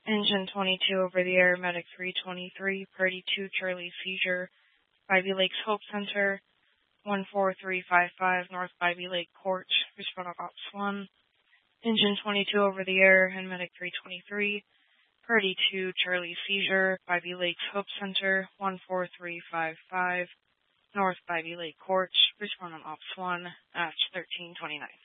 Engine 22 over the air, Medic 323, Purdy 2, Charlie Seizure, Ivy Lakes Hope Center, 14355, North Ivy Lake Court, respond on Ops 1. Engine 22 over the air and Medic 323, Purdy 2, Charlie Seizure, Ivy Lakes Hope Center, 14355, North Ivy Lake Court, respond on Ops 1 at 1329.